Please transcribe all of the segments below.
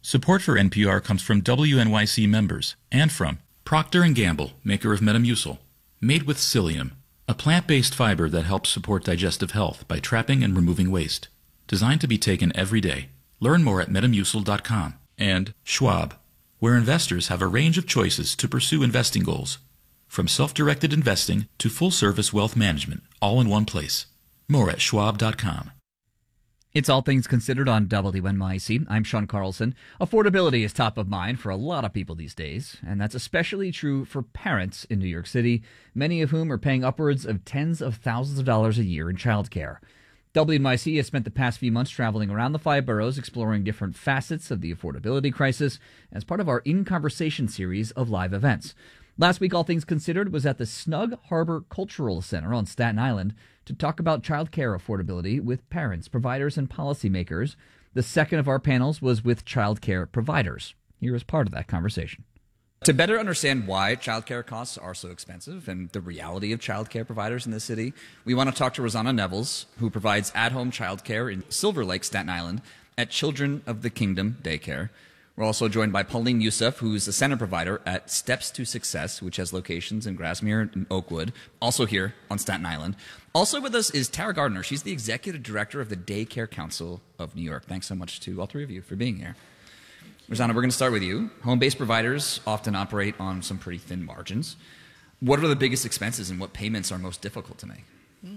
Support for NPR comes from WNYC members and from Procter & Gamble, maker of Metamucil, made with psyllium, a plant-based fiber that helps support digestive health by trapping and removing waste. Designed to be taken every day. Learn more at metamucil.com. And Schwab, where investors have a range of choices to pursue investing goals. From self-directed investing to full-service wealth management, all in one place. More at schwab.com. It's All Things Considered on WNYC. I'm Sean Carlson. Affordability is top of mind for a lot of people these days, and that's especially true for parents in New York City, many of whom are paying upwards of tens of thousands of dollars a year in childcare. WNYC has spent the past few months traveling around the five boroughs, exploring different facets of the affordability crisis as part of our In Conversation series of live events. Last week, All Things Considered was at the Snug Harbor Cultural Center on Staten Island to talk about childcare affordability with parents, providers, and policymakers. The second of our panels was with childcare providers. Here is part of that conversation. To better understand why childcare costs are so expensive and the reality of childcare providers in the city, we want to talk to Rosanna Nevels, who provides at-home childcare in Silver Lake, Staten Island, at Children of the Kingdom Daycare. We're also joined by Pauline Youssef, who's the center provider at Steps to Success, which has locations in Grasmere and Oakwood, also here on Staten Island. Also with us is Tara Gardner. She's the executive director of the Daycare Council of New York. Thanks so much to all three of you for being here. Rosanna, we're going to start with you. Home-based providers often operate on some pretty thin margins. What are the biggest expenses and what payments are most difficult to make?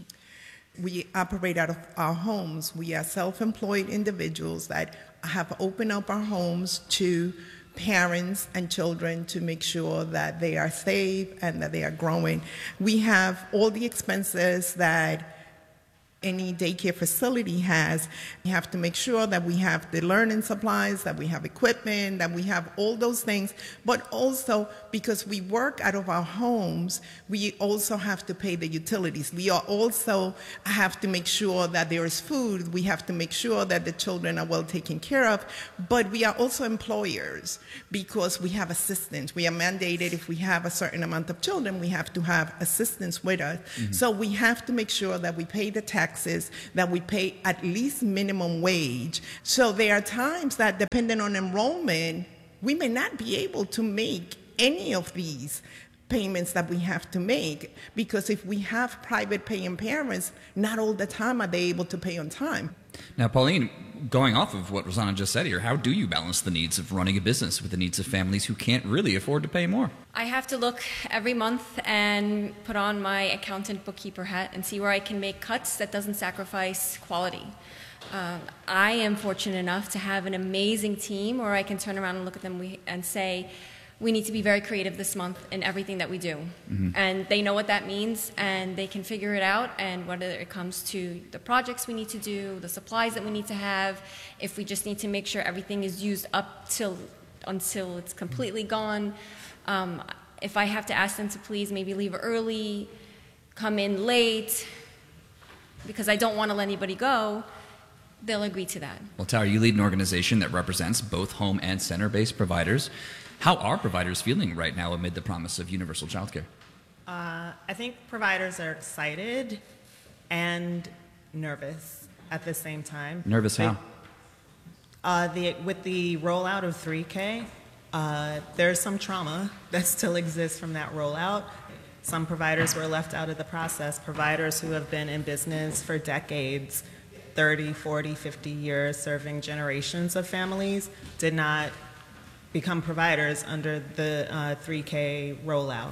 We operate out of our homes. We are self-employed individuals that have opened up our homes to parents and children to make sure that they are safe and that they are growing. We have all the expenses that any daycare facility has. We have to make sure that we have the learning supplies, that we have equipment, that we have all those things. But also, because we work out of our homes, we also have to pay the utilities. We are also have to make sure that there is food. We have to make sure that the children are well taken care of. But we are also employers because we have assistants. We are mandated if we have a certain amount of children, we have to have assistants with us. Mm-hmm. So we have to make sure that we pay the taxes, that we pay at least minimum wage. So there are times that, depending on enrollment, we may not be able to make any of these payments that we have to make, because if we have private paying parents, not all the time are they able to pay on time. Now, Pauline, going off of what Rosanna just said here, how do you balance the needs of running a business with the needs of families who can't really afford to pay more? I have to look every month and put on my accountant bookkeeper hat and see where I can make cuts that doesn't sacrifice quality. I am fortunate enough to have an amazing team where I can turn around and look at them and say, we need to be very creative this month in everything that we do. Mm-hmm. And they know what that means, and they can figure it out. And whether it comes to the projects we need to do, the supplies that we need to have, if we just need to make sure everything is used up until it's completely gone. If I have to ask them to please maybe leave early, come in late, because I don't want to let anybody go, they'll agree to that. Well, Tara, you lead an organization that represents both home and center-based providers. How are providers feeling right now amid the promise of universal childcare? I think providers are excited and nervous at the same time. Nervous how? With the rollout of 3K, there's some trauma that still exists from that rollout. Some providers were left out of the process. Providers who have been in business for decades, 30, 40, 50 years, serving generations of families, did not become providers under the 3K rollout.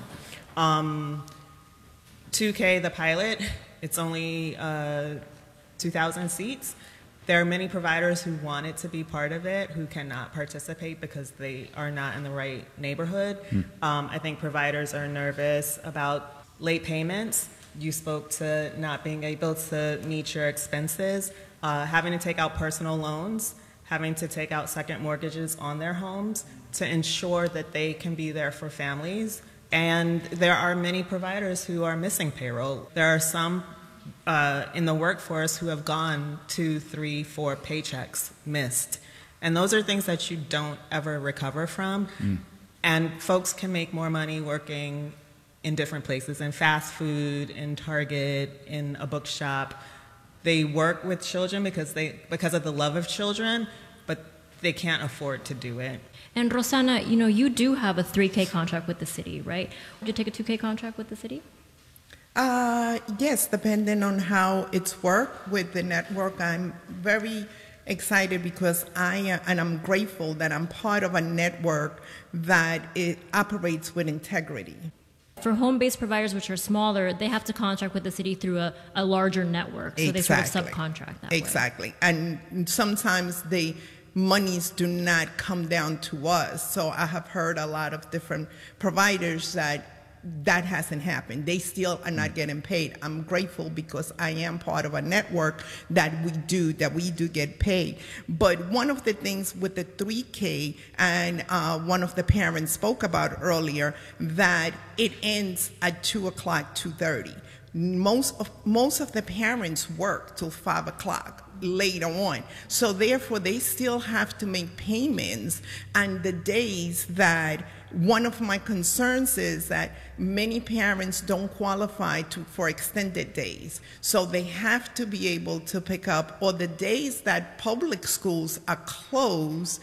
2K, the pilot, it's only 2,000 seats. There are many providers who wanted to be part of it who cannot participate because they are not in the right neighborhood. I think providers are nervous about late payments. You spoke to not being able to meet your expenses, having to take out personal loans, having to take out second mortgages on their homes to ensure that they can be there for families. And there are many providers who are missing payroll. There are some in the workforce who have gone 2, 3, 4 paychecks missed. And those are things that you don't ever recover from. And folks can make more money working in different places, in fast food, in Target, in a bookshop. They work with children because of the love of children, but they can't afford to do it. And Rosanna, you do have a 3K contract with the city, right? Would you take a 2K contract with the city? Yes, depending on how it's worked with the network. I'm very excited because I'm grateful that I'm part of a network that it operates with integrity. For home-based providers, which are smaller, they have to contract with the city through a larger network, so they sort of subcontract that way. Exactly. And sometimes the monies do not come down to us. So I have heard a lot of different providers that hasn't happened. They still are not getting paid. I'm grateful because I am part of a network that we do get paid. But one of the things with the 3K, and one of the parents spoke about earlier, that it ends at 2 o'clock, 2:30. Most of the parents work till 5 o'clock later on. So therefore, they still have to make payments. And the days that one of my concerns is that many parents don't qualify for extended days. So they have to be able to pick up, or the days that public schools are closed,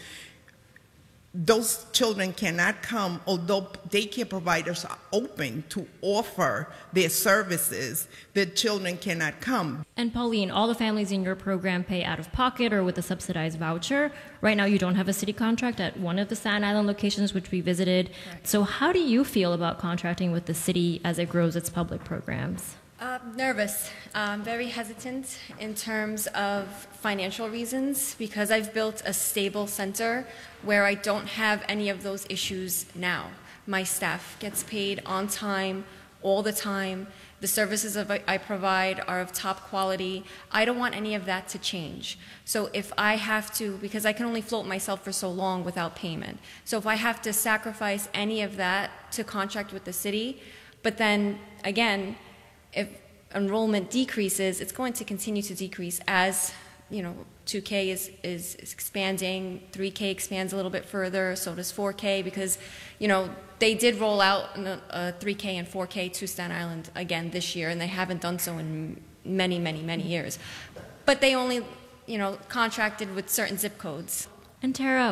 those children cannot come, although daycare providers are open to offer their services, the children cannot come. And Pauline, all the families in your program pay out of pocket or with a subsidized voucher. Right now you don't have a city contract at one of the Staten Island locations, which we visited. Right. So how do you feel about contracting with the city as it grows its public programs? Nervous, very hesitant in terms of financial reasons, because I've built a stable center where I don't have any of those issues now. My staff gets paid on time, all the time. The services I provide are of top quality. I don't want any of that to change. So if I have to, because I can only float myself for so long without payment, so if I have to sacrifice any of that to contract with the city, but then again, if enrollment decreases, it's going to continue to decrease as 2K is expanding, 3K expands a little bit further, so does 4K, because they did roll out a 3K and 4K to Staten Island again this year, and they haven't done so in many, many, many years. But they only contracted with certain zip codes. And Tara,